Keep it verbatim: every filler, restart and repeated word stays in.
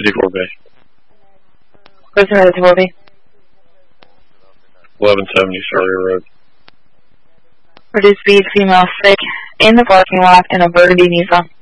fifty-four B. Prisoner fifty-four B. eleven seventy Sawyer Road. Reduced speed, female sick, in the parking lot in a burgundy Nissan.